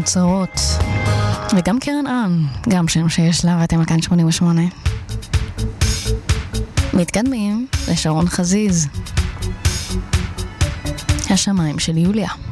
צרות. וגם קרן עם, גם שם שיש לה, ואתם על כאן 88. מתקדמים לשרון חזיז. השמיים של יוליה.